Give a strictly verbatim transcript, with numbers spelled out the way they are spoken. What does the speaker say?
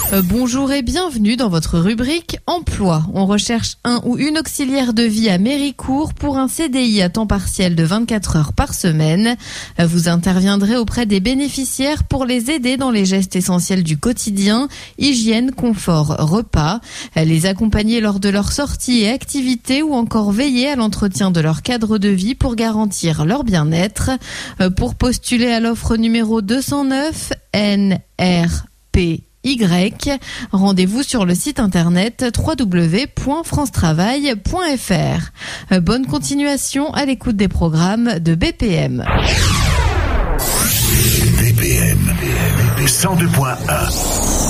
Euh, bonjour et bienvenue dans votre rubrique Emploi. On recherche un ou une auxiliaire de vie à Méricourt pour un C D I à temps partiel de vingt-quatre heures par semaine. Euh, vous interviendrez auprès des bénéficiaires pour les aider dans les gestes essentiels du quotidien, hygiène, confort, repas, euh, les accompagner lors de leur sortie et activités ou encore veiller à l'entretien de leur cadre de vie pour garantir leur bien-être. Euh, pour postuler à l'offre numéro deux cent neuf N R P Y. Rendez-vous sur le site internet w w w point france travail point f r. Bonne continuation à l'écoute des programmes de B P M. B P M cent deux point un